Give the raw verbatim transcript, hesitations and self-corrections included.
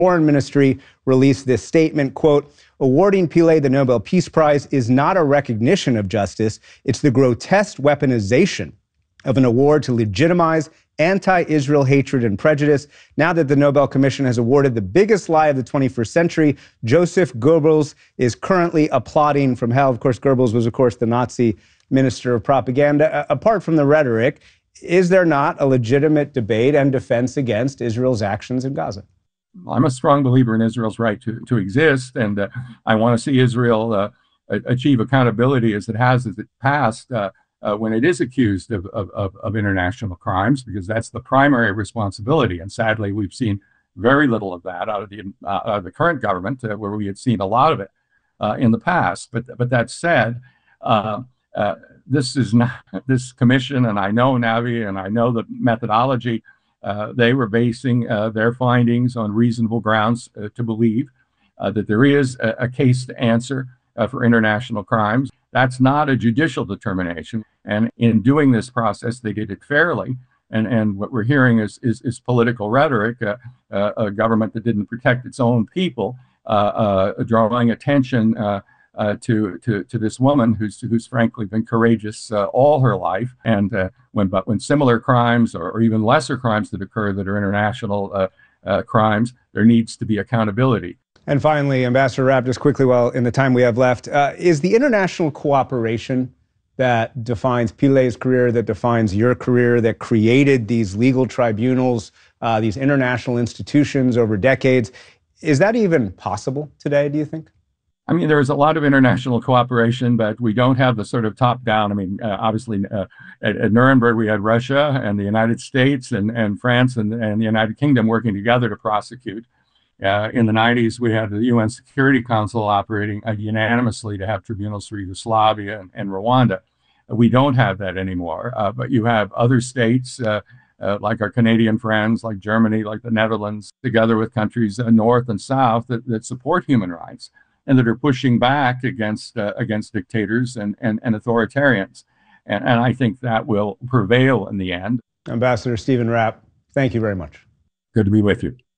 Foreign Ministry released this statement, quote, awarding Pillay the Nobel Peace Prize is not a recognition of justice. It's the grotesque weaponization of an award to legitimize anti-Israel hatred and prejudice. Now that the Nobel Commission has awarded the biggest lie of the twenty-first century, Joseph Goebbels is currently applauding from hell. Of course, Goebbels was, of course, the Nazi minister of propaganda. Apart from the rhetoric, is there not a legitimate debate and defense against Israel's actions in Gaza? I'm a strong believer in Israel's right to, to exist, and uh, I want to see Israel uh, achieve accountability as it has in the past uh, uh, when it is accused of, of, of international crimes, because that's the primary responsibility. And sadly, we've seen very little of that out of the, uh, out of the current government, uh, where we had seen a lot of it uh, in the past. But, but that said, uh, uh, this is not this commission, and I know Navi, and I know the methodology. Uh, they were basing uh, their findings on reasonable grounds uh, to believe uh, that there is a, a case to answer uh, for international crimes. That's not a judicial determination. And in doing this process, they did it fairly. And, and what we're hearing is, is, is political rhetoric, uh, uh, a government that didn't protect its own people, uh, uh, drawing attention uh, Uh, to, to to this woman who's who's frankly been courageous uh, all her life, and uh, when but when similar crimes or, or even lesser crimes that occur that are international uh, uh, crimes, there needs to be accountability. And finally, Ambassador Rapp, just quickly, while in the time we have left, uh, is the international cooperation that defines Pillay's career, that defines your career, that created these legal tribunals, uh, these international institutions over decades, is that even possible today, do you think? I mean, there is a lot of international cooperation, but we don't have the sort of top-down. I mean, uh, obviously, uh, at, at Nuremberg, we had Russia and the United States and, and France and, and the United Kingdom working together to prosecute. Uh, in the nineties, we had the U N Security Council operating uh, unanimously to have tribunals for Yugoslavia and, and Rwanda. We don't have that anymore, uh, but you have other states, uh, uh, like our Canadian friends, like Germany, like the Netherlands, together with countries uh, north and south that, that support human rights and that are pushing back against uh, against dictators and, and, and authoritarians. And, and I think that will prevail in the end. Ambassador Stephen Rapp, thank you very much. Good to be with you.